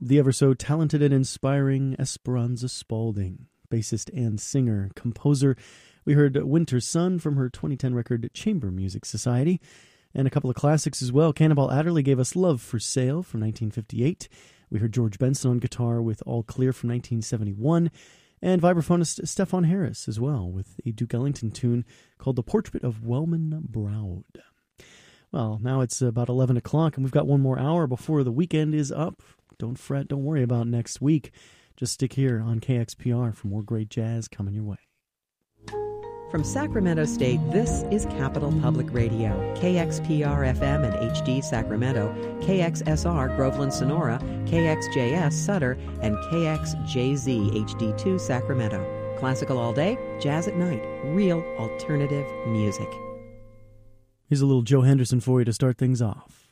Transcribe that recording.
the ever so talented and inspiring Esperanza Spalding, bassist and singer, composer. We heard Winter Sun from her 2010 record Chamber Music Society, and a couple of classics as well. Cannonball Adderley gave us Love for Sale from 1958. We heard George Benson on guitar with All Clear from 1971, and vibraphonist Stefan Harris as well with a Duke Ellington tune called The Portrait of Wellman Braud. Well, now it's about 11 o'clock, and we've got one more hour before the weekend is up. Don't fret, don't worry about next week. Just stick here on KXPR for more great jazz coming your way. From Sacramento State, this is Capital Public Radio, KXPR-FM and HD Sacramento, KXSR Groveland Sonora, KXJS Sutter, and KXJZ HD2 Sacramento. Classical all day, jazz at night, real alternative music. Here's a little Joe Henderson for you to start things off.